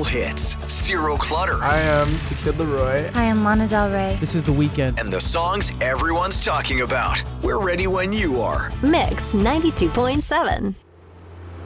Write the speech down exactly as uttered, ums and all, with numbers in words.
Total hits, zero clutter. I am the Kid Laroi. Hi, I'm Lana Del Rey. This is The Weeknd. And the songs everyone's talking about. We're ready when you are. Mix ninety-two point seven.